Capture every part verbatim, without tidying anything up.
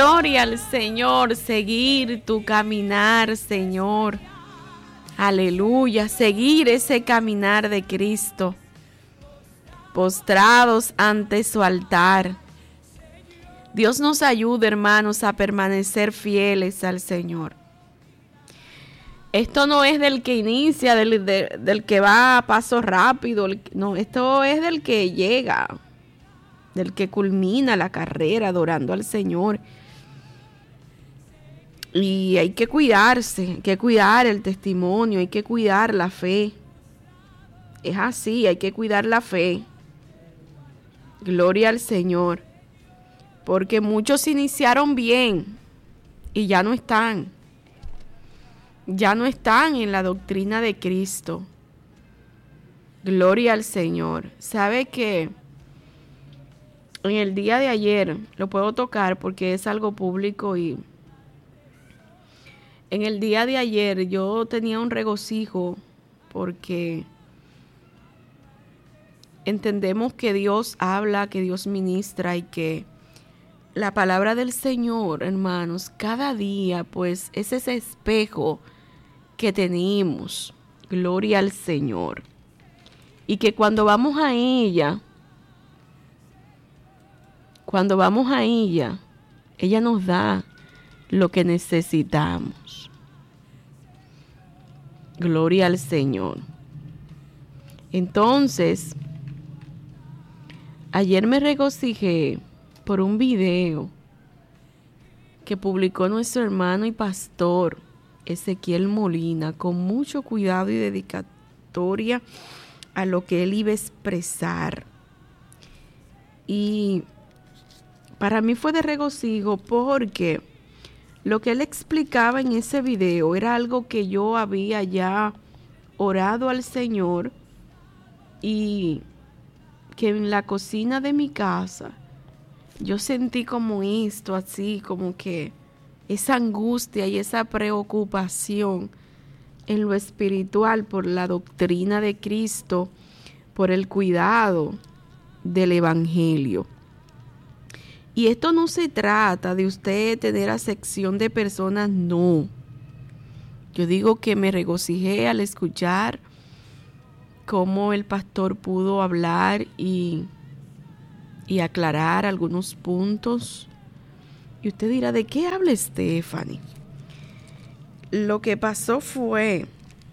Gloria al Señor, seguir tu caminar, Señor. Aleluya, seguir ese caminar de Cristo, postrados ante su altar. Dios nos ayude, hermanos, a permanecer fieles al Señor. Esto no es del que inicia, del, de, del que va a paso rápido, no, esto es del que llega, del que culmina la carrera adorando al Señor. Y hay que cuidarse, hay que cuidar el testimonio, hay que cuidar la fe. Es así, hay que cuidar la fe. Gloria al Señor. Porque muchos iniciaron bien y ya no están. Ya no están en la doctrina de Cristo. Gloria al Señor. ¿Sabe qué? En el día de ayer, lo puedo tocar porque es algo público, y en el día de ayer yo tenía un regocijo porque entendemos que Dios habla, que Dios ministra y que la palabra del Señor, hermanos, cada día pues es ese espejo que tenemos. Gloria al Señor. Y que cuando vamos a ella, cuando vamos a ella, ella nos da lo que necesitamos. Gloria al Señor. Entonces, ayer me regocijé por un video que publicó nuestro hermano y pastor Ezequiel Molina, con mucho cuidado y dedicatoria a lo que él iba a expresar. Y para mí fue de regocijo porque lo que él explicaba en ese video era algo que yo había ya orado al Señor, y que en la cocina de mi casa yo sentí como esto, así como que esa angustia y esa preocupación en lo espiritual por la doctrina de Cristo, por el cuidado del Evangelio. Y esto no se trata de usted tener acepción de personas, no. Yo digo que me regocijé al escuchar cómo el pastor pudo hablar y, y aclarar algunos puntos. Y usted dirá, ¿de qué habla Stephanie? Lo que pasó fue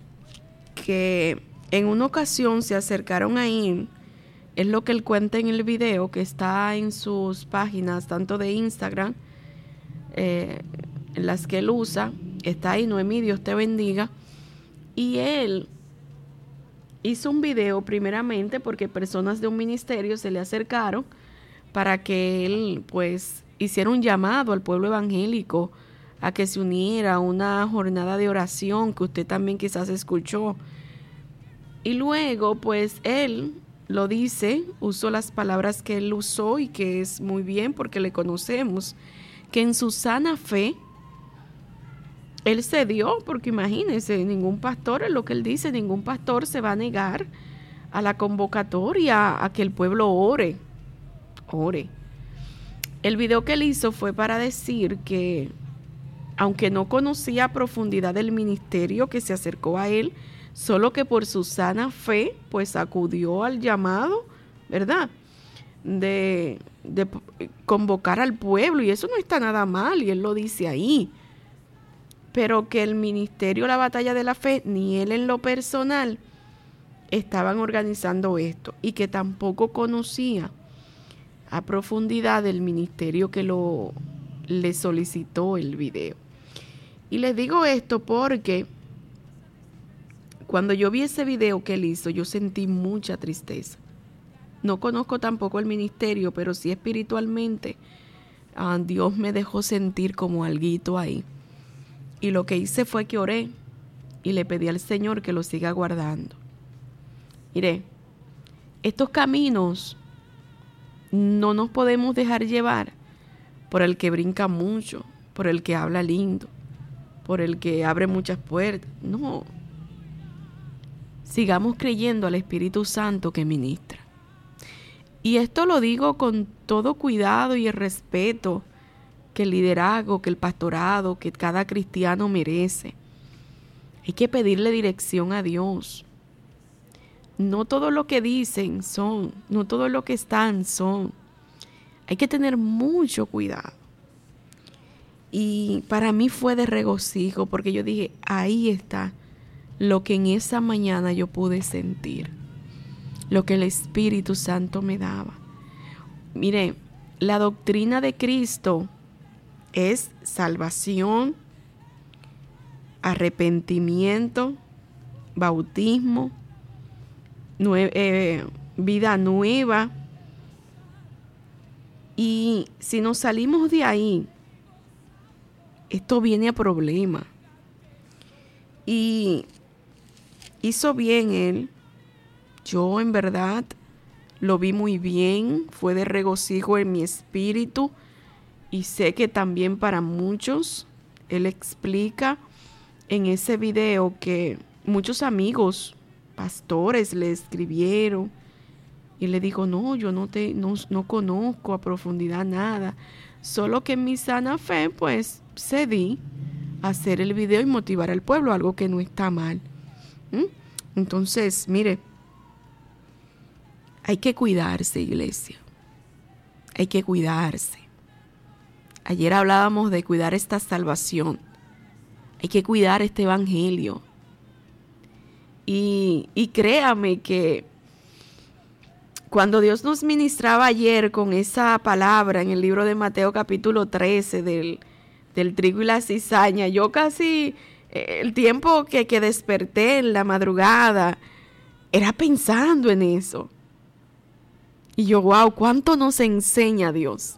que en una ocasión se acercaron a él. Es lo que él cuenta en el video que está en sus páginas, tanto de Instagram, eh, en las que él usa. Está ahí, Noemí, Dios te bendiga. Y él hizo un video primeramente porque personas de un ministerio se le acercaron para que él pues hiciera un llamado al pueblo evangélico a que se uniera a una jornada de oración que usted también quizás escuchó. Y luego pues él lo dice, usó las palabras que él usó y que es muy bien porque le conocemos, que en su sana fe él se dio, porque imagínense, ningún pastor, es lo que él dice, ningún pastor se va a negar a la convocatoria, a que el pueblo ore, ore. El video que él hizo fue para decir que, aunque no conocía a profundidad el ministerio que se acercó a él, solo que por su sana fe, pues acudió al llamado, ¿verdad?, de, de convocar al pueblo, y eso no está nada mal, y él lo dice ahí. Pero que el ministerio La Batalla de la Fe, ni él en lo personal, estaban organizando esto, y que tampoco conocía a profundidad el ministerio que lo le solicitó el video. Y les digo esto porque cuando yo vi ese video que él hizo, yo sentí mucha tristeza. No conozco tampoco el ministerio, pero sí espiritualmente, ah, Dios me dejó sentir como alguito ahí. Y lo que hice fue que oré y le pedí al Señor que lo siga guardando. Mire, estos caminos no nos podemos dejar llevar por el que brinca mucho, por el que habla lindo, por el que abre muchas puertas. No. Sigamos creyendo al Espíritu Santo que ministra. Y esto lo digo con todo cuidado y el respeto que el liderazgo, que el pastorado, que cada cristiano merece. Hay que pedirle dirección a Dios. No todo lo que dicen son, no todo lo que están son. Hay que tener mucho cuidado. Y para mí fue de regocijo porque yo dije, ahí está lo que en esa mañana yo pude sentir, lo que el Espíritu Santo me daba. Mire, la doctrina de Cristo es salvación, arrepentimiento, bautismo, nue- eh, vida nueva. Y si nos salimos de ahí, esto viene a problema. Y hizo bien él. Yo en verdad lo vi muy bien. Fue de regocijo en mi espíritu. Y sé que también para muchos. Él explica en ese video que muchos amigos, pastores, le escribieron. Y le dijo, no, yo no, te, no, no conozco a profundidad nada. Solo que en mi sana fe, pues, cedí a hacer el video y motivar al pueblo, algo que no está mal. ¿Mm? Entonces, mire, hay que cuidarse, iglesia. Hay que cuidarse. Ayer hablábamos de cuidar esta salvación. Hay que cuidar este evangelio. Y, y créame que cuando Dios nos ministraba ayer con esa palabra en el libro de Mateo capítulo trece del, del trigo y la cizaña, yo casi eh, el tiempo que, que desperté en la madrugada era pensando en eso. Y yo, wow, ¿cuánto nos enseña Dios?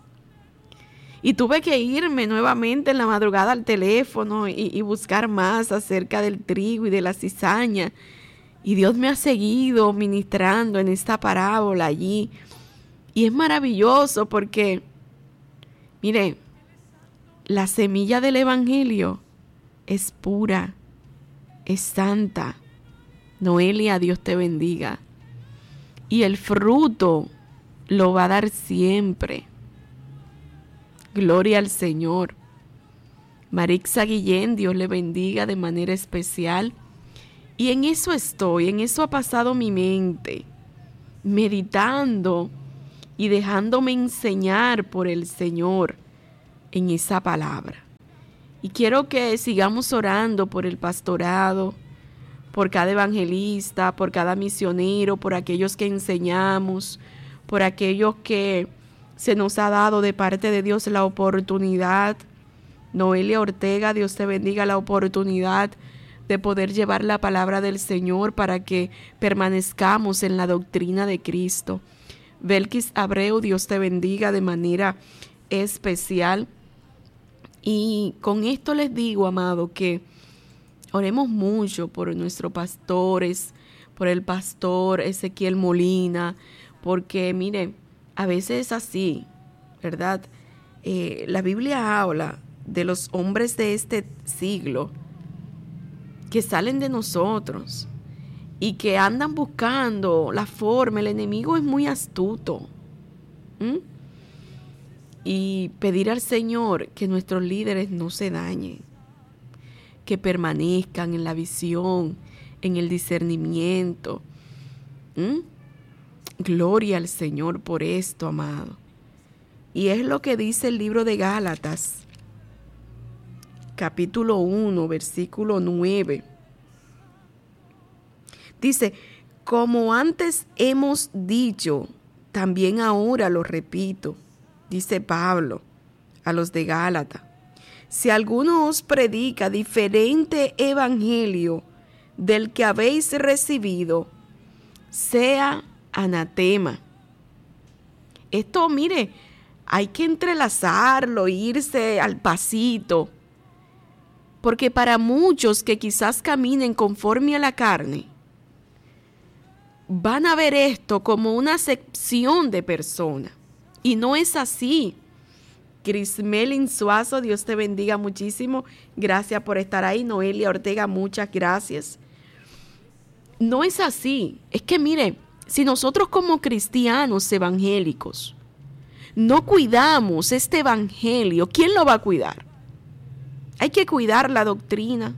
Y tuve que irme nuevamente en la madrugada al teléfono y, y buscar más acerca del trigo y de la cizaña. Y Dios me ha seguido ministrando en esta parábola allí. Y es maravilloso porque, mire, la semilla del evangelio es pura, es santa. Noelia, Dios te bendiga. Y el fruto lo va a dar siempre. Gloria al Señor. Marixa Guillén, Dios le bendiga de manera especial. Y en eso estoy, en eso ha pasado mi mente, meditando y dejándome enseñar por el Señor en esa palabra. Y quiero que sigamos orando por el pastorado, por cada evangelista, por cada misionero, por aquellos que enseñamos, por aquellos que se nos ha dado de parte de Dios la oportunidad. Noelia Ortega, Dios te bendiga, la oportunidad de poder llevar la palabra del Señor para que permanezcamos en la doctrina de Cristo. Belkis Abreu, Dios te bendiga de manera especial. Y con esto les digo, amado, que oremos mucho por nuestros pastores, por el pastor Ezequiel Molina, porque mire, a veces es así, ¿verdad? Eh, la Biblia habla de los hombres de este siglo que salen de nosotros y que andan buscando la forma. El enemigo es muy astuto. ¿Mm? Y pedir al Señor que nuestros líderes no se dañen, que permanezcan en la visión, en el discernimiento. ¿Mm? Gloria al Señor por esto, amado. Y es lo que dice el libro de Gálatas, capítulo uno, versículo nueve. Dice, como antes hemos dicho, también ahora lo repito, dice Pablo a los de Gálatas. Si alguno os predica diferente evangelio del que habéis recibido, sea anatema. Esto, mire, hay que entrelazarlo, irse al pasito. Porque para muchos que quizás caminen conforme a la carne, van a ver esto como una acepción de persona. Y no es así. Crismelin Suazo, Dios te bendiga muchísimo. Gracias por estar ahí. Noelia Ortega, muchas gracias. No es así. Es que mire, si nosotros como cristianos evangélicos no cuidamos este evangelio, ¿quién lo va a cuidar? Hay que cuidar la doctrina.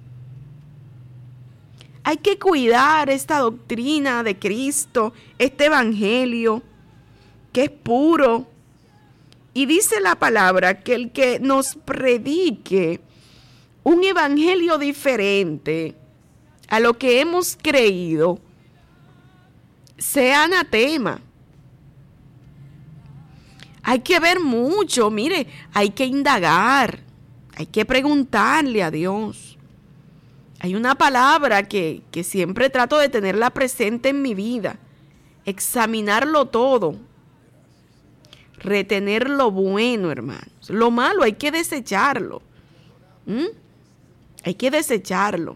Hay que cuidar esta doctrina de Cristo, este evangelio que es puro. Y dice la palabra que el que nos predique un evangelio diferente a lo que hemos creído, sea anatema. Hay que ver mucho, mire, hay que indagar, hay que preguntarle a Dios. Hay una palabra que, que siempre trato de tenerla presente en mi vida: examinarlo todo, retener lo bueno, hermanos. Lo malo hay que desecharlo. ¿Mm? Hay que desecharlo.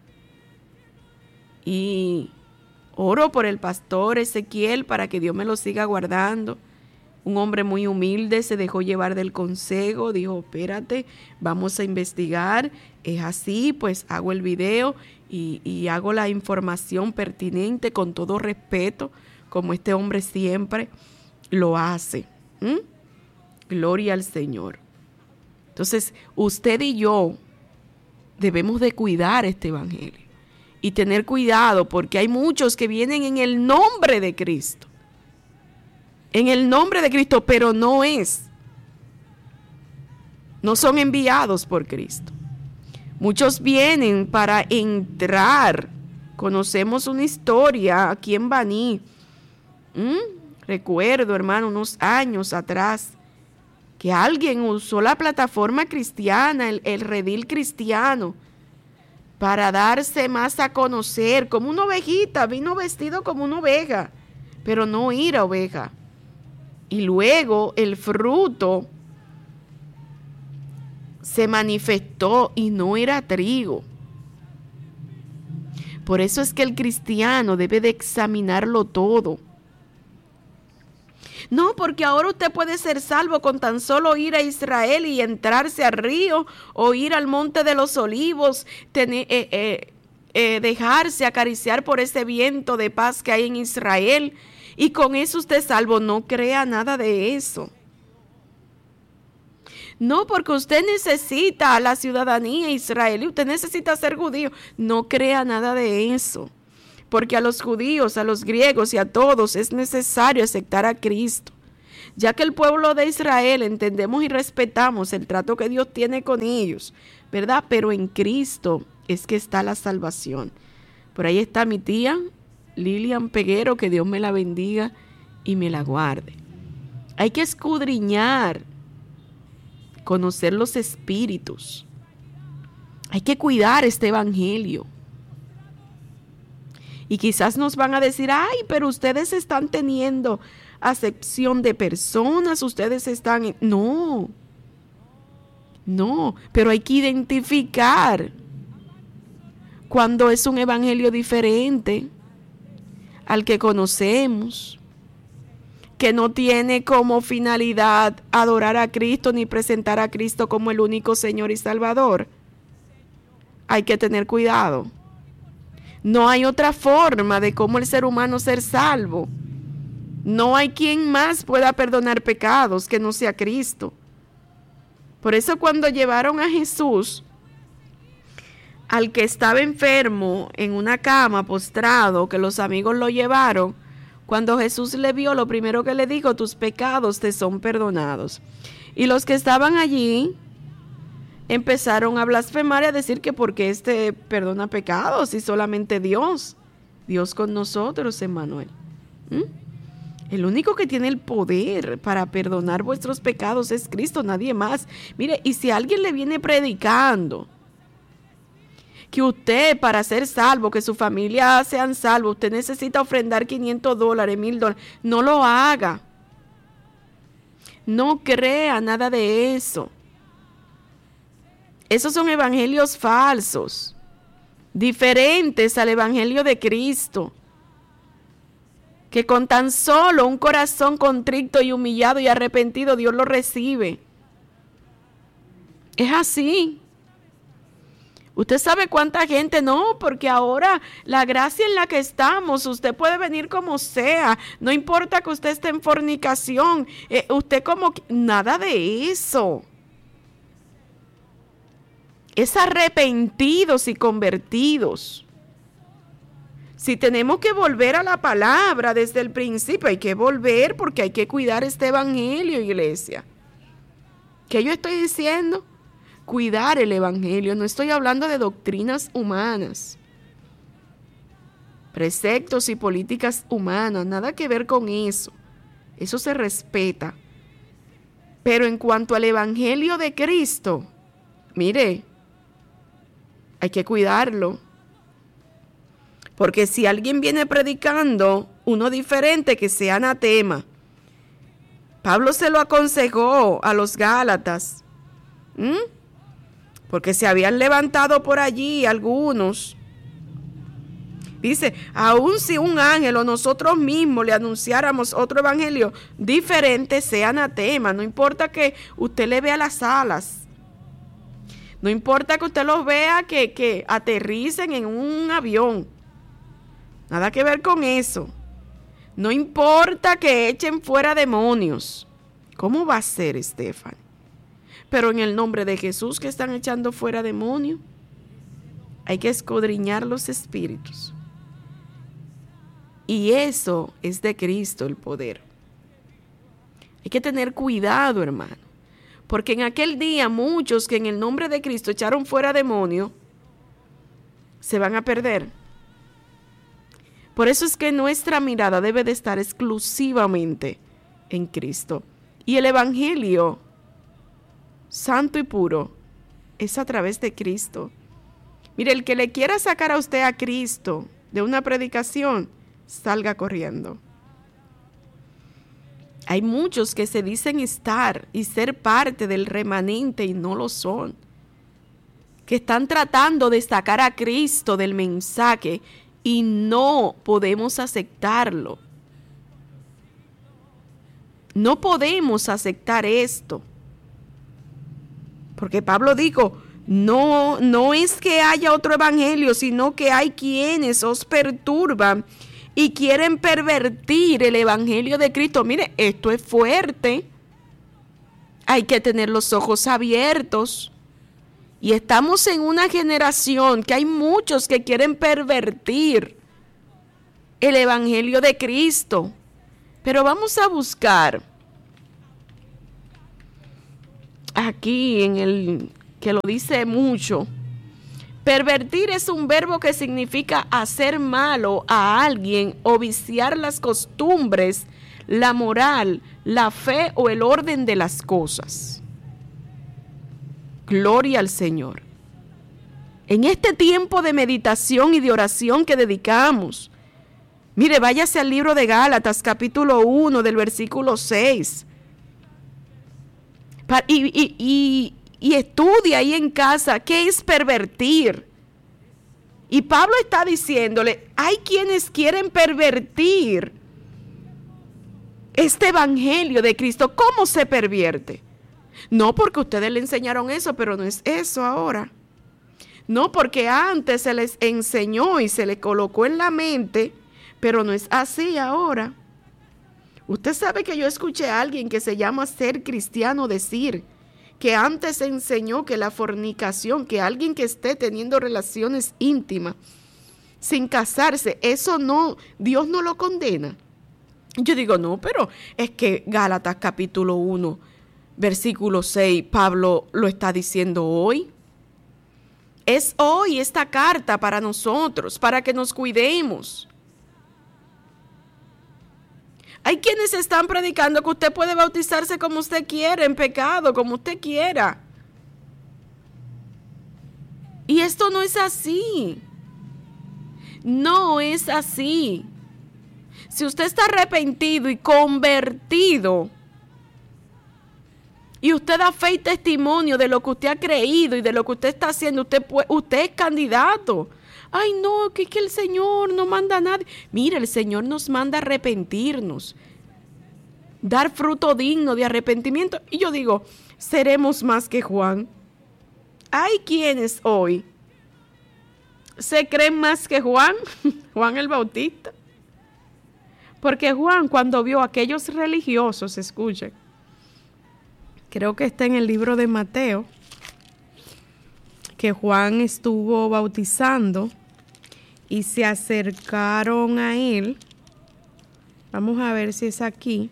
Y oro por el pastor Ezequiel para que Dios me lo siga guardando. Un hombre muy humilde, se dejó llevar del consejo, dijo, espérate, vamos a investigar, es así, pues hago el video y, y hago la información pertinente con todo respeto, como este hombre siempre lo hace. ¿Mm? Gloria al Señor. Entonces, usted y yo debemos de cuidar este evangelio y tener cuidado, porque hay muchos que vienen en el nombre de Cristo. En el nombre de Cristo, pero no es. No son enviados por Cristo. Muchos vienen para entrar. Conocemos una historia aquí en Baní. ¿Mm? Recuerdo, hermano, unos años atrás, que alguien usó la plataforma cristiana, el, el redil cristiano, para darse más a conocer, como una ovejita, vino vestido como una oveja, pero no era oveja. Y luego el fruto se manifestó y no era trigo. Por eso es que el cristiano debe de examinarlo todo. No, porque ahora usted puede ser salvo con tan solo ir a Israel y entrarse al río o ir al monte de los olivos, tener, eh, eh, eh, dejarse acariciar por ese viento de paz que hay en Israel. Y con eso usted es salvo. No crea nada de eso. No, porque usted necesita la ciudadanía israelí, usted necesita ser judío. No crea nada de eso. Porque a los judíos, a los griegos y a todos es necesario aceptar a Cristo. Ya que el pueblo de Israel entendemos y respetamos el trato que Dios tiene con ellos, ¿verdad? Pero en Cristo es que está la salvación. Por ahí está mi tía Lilian Peguero, que Dios me la bendiga y me la guarde. Hay que escudriñar, conocer los espíritus. Hay que cuidar este evangelio. Y quizás nos van a decir, ay, pero ustedes están teniendo acepción de personas, ustedes están... En... No, no, pero hay que identificar cuando es un evangelio diferente al que conocemos, que no tiene como finalidad adorar a Cristo ni presentar a Cristo como el único Señor y Salvador. Hay que tener cuidado. No hay otra forma de cómo el ser humano ser salvo. No hay quien más pueda perdonar pecados que no sea Cristo. Por eso cuando llevaron a Jesús, al que estaba enfermo en una cama postrado, que los amigos lo llevaron, cuando Jesús le vio, lo primero que le dijo, tus pecados te son perdonados. Y los que estaban allí empezaron a blasfemar y a decir que porque este perdona pecados y solamente Dios, Dios con nosotros, Emmanuel. ¿Mm? El único que tiene el poder para perdonar vuestros pecados es Cristo, nadie más. Mire, y si alguien le viene predicando que usted para ser salvo, que su familia sean salvos, usted necesita ofrendar quinientos dólares, mil dólares, no lo haga. No crea nada de eso. Esos son evangelios falsos, diferentes al evangelio de Cristo, que con tan solo un corazón contrito y humillado y arrepentido Dios lo recibe. Es así. Usted sabe cuánta gente, no, porque ahora la gracia en la que estamos, usted puede venir como sea, no importa que usted esté en fornicación, eh, usted como, nada de eso. Es arrepentidos y convertidos. Si tenemos que volver a la palabra desde el principio, hay que volver porque hay que cuidar este evangelio, iglesia. ¿Qué yo estoy diciendo? Cuidar el evangelio, no estoy hablando de doctrinas humanas, preceptos y políticas humanas, nada que ver con eso, eso se respeta. Pero en cuanto al evangelio de Cristo, mire, hay que cuidarlo, porque si alguien viene predicando uno diferente, que sea anatema. Pablo se lo aconsejó a los Gálatas, ¿Mm? porque se habían levantado por allí algunos. Dice, aun si un ángel o nosotros mismos le anunciáramos otro evangelio diferente, sea anatema. No importa que usted le vea las alas. No importa que usted los vea que, que aterricen en un avión. Nada que ver con eso. No importa que echen fuera demonios. ¿Cómo va a ser, Estefan? Pero en el nombre de Jesús que están echando fuera demonios, hay que escudriñar los espíritus. Y eso es de Cristo el poder. Hay que tener cuidado, hermano, porque en aquel día muchos que en el nombre de Cristo echaron fuera demonios, se van a perder. Por eso es que nuestra mirada debe de estar exclusivamente en Cristo. Y el evangelio santo y puro es a través de Cristo. Mire, el que le quiera sacar a usted a Cristo de una predicación, salga corriendo. Hay muchos que se dicen estar y ser parte del remanente y no lo son, que están tratando de sacar a Cristo del mensaje y no podemos aceptarlo. No podemos aceptar esto. Porque Pablo dijo, no, no es que haya otro evangelio, sino que hay quienes os perturban y quieren pervertir el evangelio de Cristo. Mire, esto es fuerte. Hay que tener los ojos abiertos. Y estamos en una generación que hay muchos que quieren pervertir el evangelio de Cristo. Pero vamos a buscar aquí en el que lo dice mucho. Pervertir es un verbo que significa hacer malo a alguien o viciar las costumbres, la moral, la fe o el orden de las cosas. Gloria al Señor. En este tiempo de meditación y de oración que dedicamos, mire, váyase al libro de Gálatas, capítulo uno, del versículo seis. Y, y, y, y estudia ahí en casa qué es pervertir. Y Pablo está diciéndole, hay quienes quieren pervertir este evangelio de Cristo. ¿Cómo se pervierte? No porque ustedes le enseñaron eso, pero no es eso ahora. No porque antes se les enseñó y se les colocó en la mente, pero no es así ahora. Usted sabe que yo escuché a alguien que se llama Ser Cristiano decir que antes se enseñó que la fornicación, que alguien que esté teniendo relaciones íntimas sin casarse, eso no, Dios no lo condena. Yo digo, no, pero es que Gálatas capítulo uno, versículo seis, Pablo lo está diciendo hoy. Es hoy esta carta para nosotros, para que nos cuidemos. Hay quienes están predicando que usted puede bautizarse como usted quiera, en pecado, como usted quiera. Y esto no es así. No es así. Si usted está arrepentido y convertido, y usted da fe y testimonio de lo que usted ha creído y de lo que usted está haciendo, usted, puede, usted es candidato. Ay, no, que, que el Señor no manda a nadie. Mire, el Señor nos manda a arrepentirnos, dar fruto digno de arrepentimiento. Y yo digo, seremos más que Juan. Hay quienes hoy se creen más que Juan, Juan el Bautista. Porque Juan, cuando vio a aquellos religiosos, escuchen, creo que está en el libro de Mateo, que Juan estuvo bautizando y se acercaron a él. Vamos a ver si es aquí.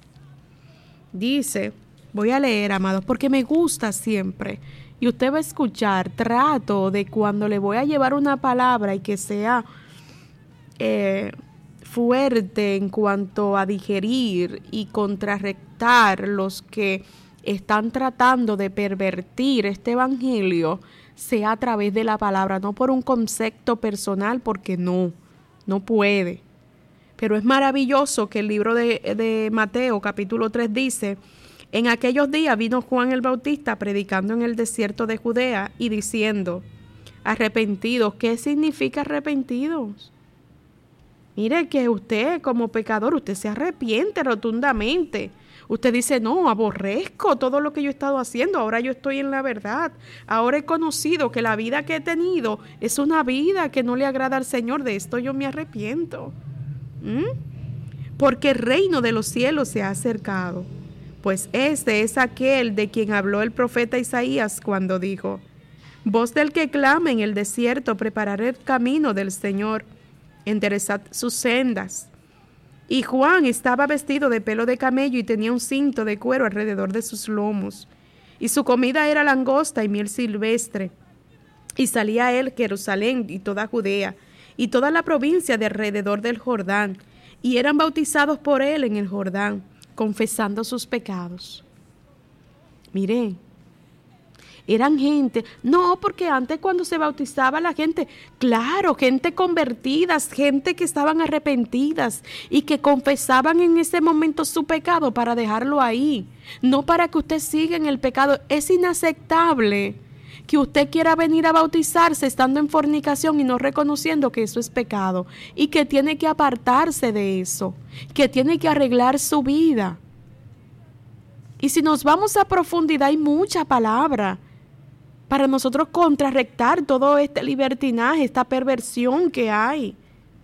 Dice, voy a leer, amados, porque me gusta siempre. Y usted va a escuchar, trato de cuando le voy a llevar una palabra y que sea eh, fuerte en cuanto a digerir y contrarrestar los que están tratando de pervertir este evangelio, sea a través de la palabra, no por un concepto personal, porque no, no puede. Pero es maravilloso que el libro de, de Mateo, capítulo tres, dice, en aquellos días vino Juan el Bautista predicando en el desierto de Judea y diciendo, arrepentidos. ¿Qué significa arrepentidos? Mire que usted como pecador, usted se arrepiente rotundamente. Usted dice, no, aborrezco todo lo que yo he estado haciendo, ahora yo estoy en la verdad. Ahora he conocido que la vida que he tenido es una vida que no le agrada al Señor, de esto yo me arrepiento. ¿Mm? Porque el reino de los cielos se ha acercado. Pues este es aquel de quien habló el profeta Isaías cuando dijo, voz del que clama en el desierto, prepararé el camino del Señor, enderezad sus sendas. Y Juan estaba vestido de pelo de camello y tenía un cinto de cuero alrededor de sus lomos. Y su comida era langosta y miel silvestre. Y salía a él Jerusalén y toda Judea, y toda la provincia de alrededor del Jordán, y eran bautizados por él en el Jordán, confesando sus pecados. Miren, eran gente, no, porque antes cuando se bautizaba la gente, claro, gente convertidas, gente que estaban arrepentidas y que confesaban en ese momento su pecado para dejarlo ahí, no para que usted siga en el pecado. Es inaceptable que usted quiera venir a bautizarse estando en fornicación y no reconociendo que eso es pecado y que tiene que apartarse de eso, que tiene que arreglar su vida. Y si nos vamos a profundidad, hay mucha palabra para nosotros contrarrestar todo este libertinaje, esta perversión que hay.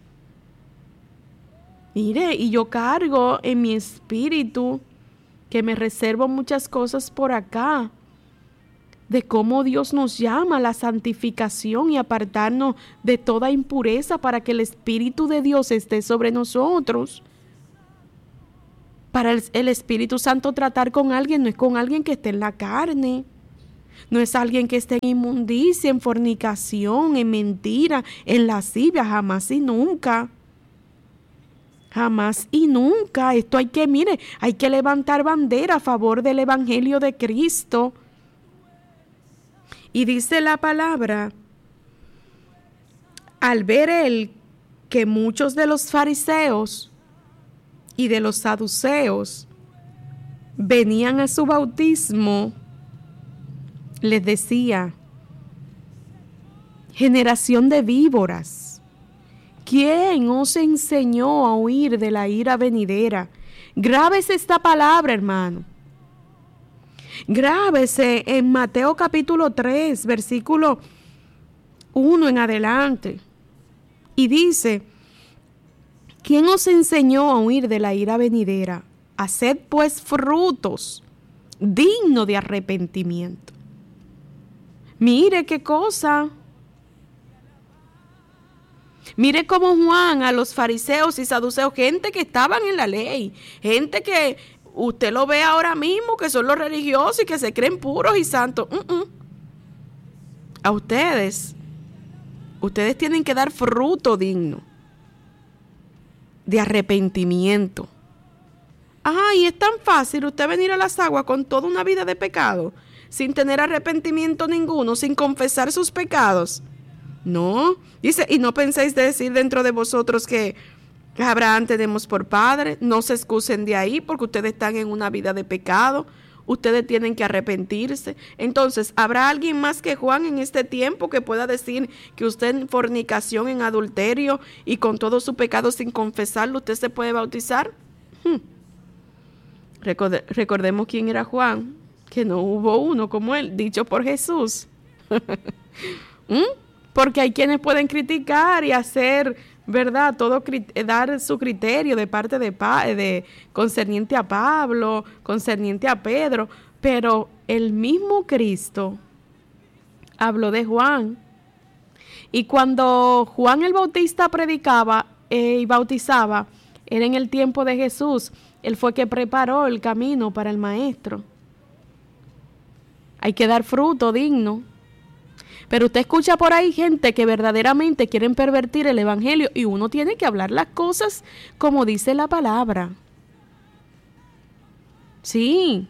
Mire, y yo cargo en mi espíritu que me reservo muchas cosas por acá, de cómo Dios nos llama a la santificación y apartarnos de toda impureza para que el Espíritu de Dios esté sobre nosotros. Para el, el Espíritu Santo tratar con alguien no es con alguien que esté en la carne, no es alguien que esté en inmundicia, en fornicación, en mentira, en lascivia, jamás y nunca. Jamás y nunca. Esto hay que, mire, hay que levantar bandera a favor del Evangelio de Cristo. Y dice la palabra, al ver él que muchos de los fariseos y de los saduceos venían a su bautismo, les decía, generación de víboras, ¿quién os enseñó a huir de la ira venidera? Grábese esta palabra, hermano. Grábese en Mateo capítulo tres, versículo uno en adelante. Y dice, ¿quién os enseñó a huir de la ira venidera? Haced pues frutos dignos de arrepentimiento. Mire qué cosa. Mire cómo Juan a los fariseos y saduceos, gente que estaban en la ley, gente que usted lo ve ahora mismo, que son los religiosos y que se creen puros y santos. Uh-uh. A ustedes, ustedes tienen que dar fruto digno de arrepentimiento. Ay, es tan fácil usted venir a las aguas con toda una vida de pecado, sin tener arrepentimiento ninguno, sin confesar sus pecados. No, dice, y no penséis decir dentro de vosotros que Abraham tenemos por padre. No se excusen de ahí porque ustedes están en una vida de pecado. Ustedes tienen que arrepentirse. Entonces, ¿habrá alguien más que Juan en este tiempo que pueda decir que usted en fornicación, en adulterio y con todo su pecado sin confesarlo, usted se puede bautizar? Hmm. Recorde, recordemos quién era Juan, que no hubo uno como él, dicho por Jesús. ¿Mm? Porque hay quienes pueden criticar y hacer, ¿verdad? Todo dar su criterio de parte de, de concerniente a Pablo, concerniente a Pedro, pero el mismo Cristo habló de Juan. Y cuando Juan el Bautista predicaba eh, y bautizaba, era en el tiempo de Jesús. Él fue que preparó el camino para el maestro. Hay que dar fruto digno. Pero usted escucha por ahí gente que verdaderamente quieren pervertir el evangelio y uno tiene que hablar las cosas como dice la palabra. Sí.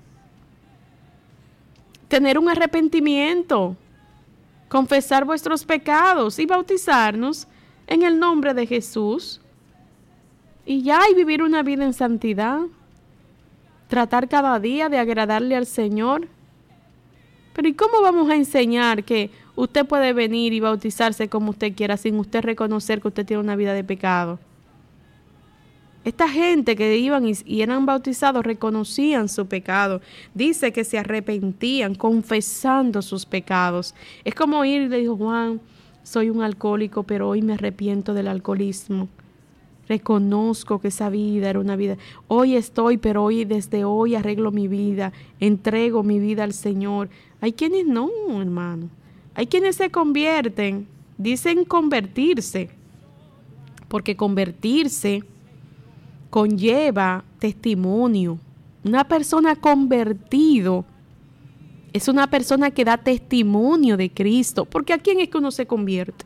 Tener un arrepentimiento, confesar vuestros pecados y bautizarnos en el nombre de Jesús. Y ya, y vivir una vida en santidad. Tratar cada día de agradarle al Señor. Pero ¿y cómo vamos a enseñar que usted puede venir y bautizarse como usted quiera sin usted reconocer que usted tiene una vida de pecado? Esta gente que iban y, y eran bautizados reconocían su pecado. Dice que se arrepentían confesando sus pecados. Es como ir y le dijo, Juan, soy un alcohólico, pero hoy me arrepiento del alcoholismo. Reconozco que esa vida era una vida. Hoy estoy, pero hoy desde hoy arreglo mi vida, entrego mi vida al Señor. Hay quienes no, hermano. Hay quienes se convierten, dicen convertirse, porque convertirse conlleva testimonio. Una persona convertido es una persona que da testimonio de Cristo. Porque ¿a quién es que uno se convierte?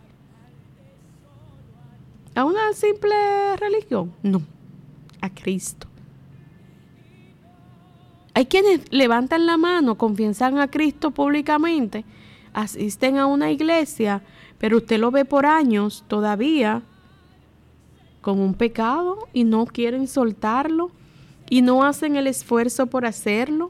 ¿A una simple religión? No, a Cristo. Hay quienes levantan la mano, confiesan a Cristo públicamente, asisten a una iglesia, pero usted lo ve por años todavía con un pecado y no quieren soltarlo y no hacen el esfuerzo por hacerlo.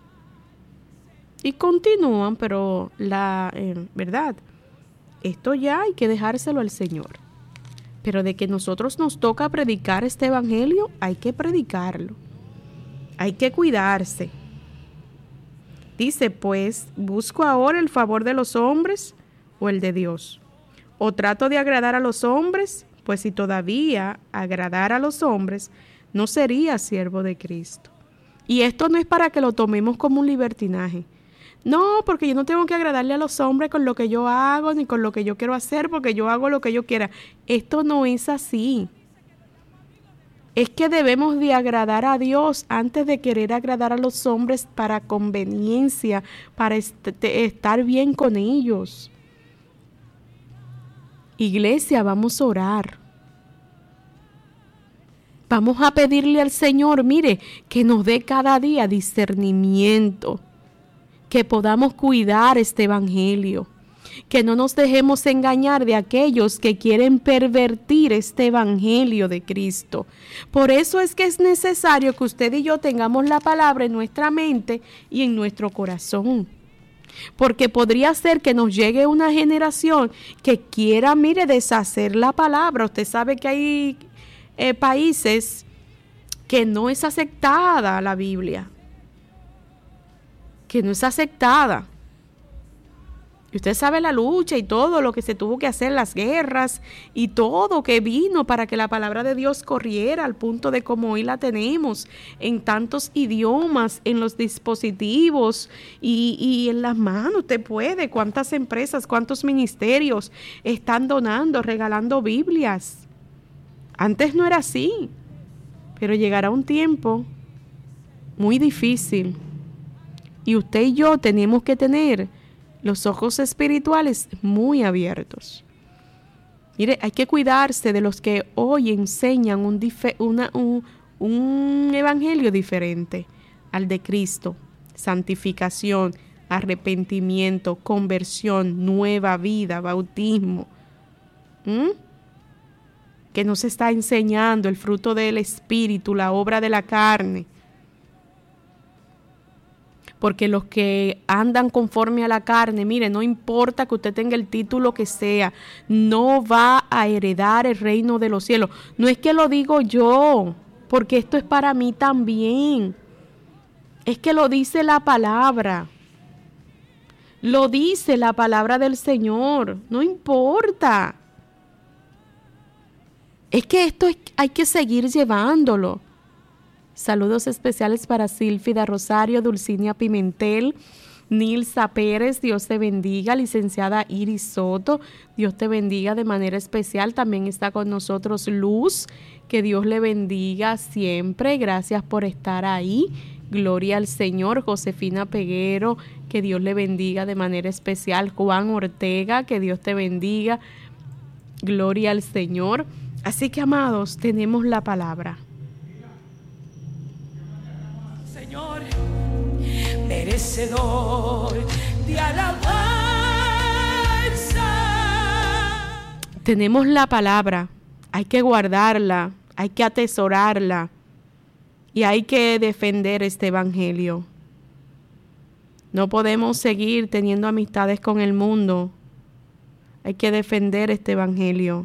Y continúan, pero la eh, verdad, esto ya hay que dejárselo al Señor. Pero de que nosotros nos toca predicar este evangelio, hay que predicarlo. Hay que cuidarse. Dice, pues, ¿busco ahora el favor de los hombres o el de Dios? ¿O trato de agradar a los hombres? Pues si todavía agradara a los hombres, no sería siervo de Cristo. Y esto no es para que lo tomemos como un libertinaje. No, porque yo no tengo que agradarle a los hombres con lo que yo hago, ni con lo que yo quiero hacer, porque yo hago lo que yo quiera. Esto no es así. Es que debemos de agradar a Dios antes de querer agradar a los hombres para conveniencia, para est- estar bien con ellos. Iglesia, vamos a orar. Vamos a pedirle al Señor, mire, que nos dé cada día discernimiento, que podamos cuidar este evangelio, que no nos dejemos engañar de aquellos que quieren pervertir este evangelio de Cristo. Por eso es que es necesario que usted y yo tengamos la palabra en nuestra mente y en nuestro corazón. Porque podría ser que nos llegue una generación que quiera, mire, deshacer la palabra. Usted sabe que hay eh, países que no es aceptada la Biblia, que no es aceptada. Y usted sabe la lucha y todo lo que se tuvo que hacer, las guerras y todo que vino para que la palabra de Dios corriera al punto de como hoy la tenemos en tantos idiomas, en los dispositivos y, y en las manos. Usted puede, cuántas empresas, cuántos ministerios están donando, regalando Biblias. Antes no era así, pero llegará un tiempo muy difícil y usted y yo tenemos que tener los ojos espirituales muy abiertos. Mire, hay que cuidarse de los que hoy enseñan un, dife, una, un, un evangelio diferente al de Cristo. Santificación, arrepentimiento, conversión, nueva vida, bautismo. ¿Mm? Que nos está enseñando el fruto del Espíritu, la obra de la carne. Porque los que andan conforme a la carne, mire, no importa que usted tenga el título que sea, no va a heredar el reino de los cielos. No es que lo digo yo, porque esto es para mí también. Es que lo dice la palabra. Lo dice la palabra del Señor, no importa. Es que esto es, hay que seguir llevándolo. Saludos especiales para Sílfida Rosario, Dulcinea Pimentel, Nilsa Pérez, Dios te bendiga. Licenciada Iris Soto, Dios te bendiga de manera especial. También está con nosotros Luz, que Dios le bendiga siempre. Gracias por estar ahí. Gloria al Señor. Josefina Peguero, que Dios le bendiga de manera especial. Juan Ortega, que Dios te bendiga. Gloria al Señor. Así que, amados, tenemos la palabra. Señor, merecedor de alabanza. Tenemos la palabra, hay que guardarla, hay que atesorarla y hay que defender este evangelio. No podemos seguir teniendo amistades con el mundo. Hay que defender este evangelio.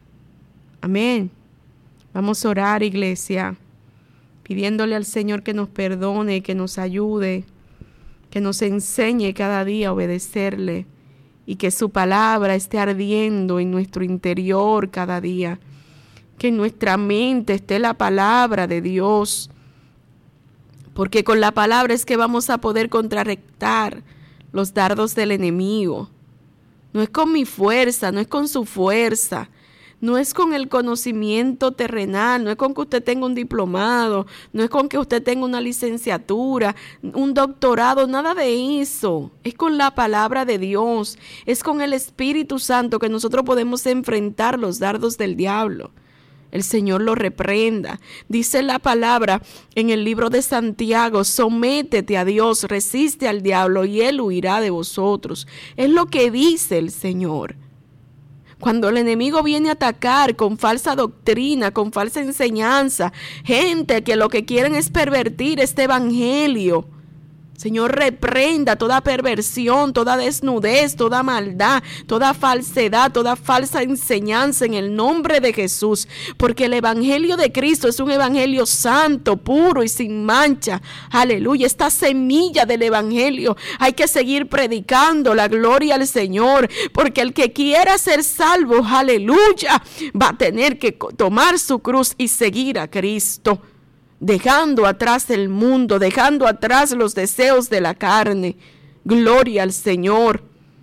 Amén. Vamos a orar, iglesia, pidiéndole al Señor que nos perdone, que nos ayude, que nos enseñe cada día a obedecerle y que su palabra esté ardiendo en nuestro interior cada día. Que en nuestra mente esté la palabra de Dios, porque con la palabra es que vamos a poder contrarrestar los dardos del enemigo. No es con mi fuerza, no es con su fuerza. No es con el conocimiento terrenal, no es con que usted tenga un diplomado, no es con que usted tenga una licenciatura, un doctorado, nada de eso. Es con la palabra de Dios, es con el Espíritu Santo que nosotros podemos enfrentar los dardos del diablo. El Señor lo reprenda. Dice la palabra en el libro de Santiago: sométete a Dios, resiste al diablo y él huirá de vosotros. Es lo que dice el Señor. Cuando el enemigo viene a atacar con falsa doctrina, con falsa enseñanza, gente que lo que quieren es pervertir este evangelio, Señor, reprenda toda perversión, toda desnudez, toda maldad, toda falsedad, toda falsa enseñanza en el nombre de Jesús, porque el evangelio de Cristo es un evangelio santo, puro y sin mancha. Aleluya, esta semilla del evangelio hay que seguir predicando, la gloria al Señor, porque el que quiera ser salvo, aleluya, va a tener que tomar su cruz y seguir a Cristo, dejando atrás el mundo, dejando atrás los deseos de la carne. Gloria al Señor.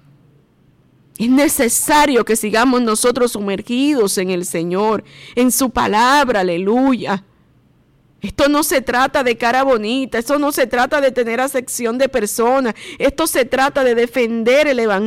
Es necesario que sigamos nosotros sumergidos en el Señor, en su palabra, aleluya. Esto no se trata de cara bonita, esto no se trata de tener acepción de personas, esto se trata de defender el evangelio.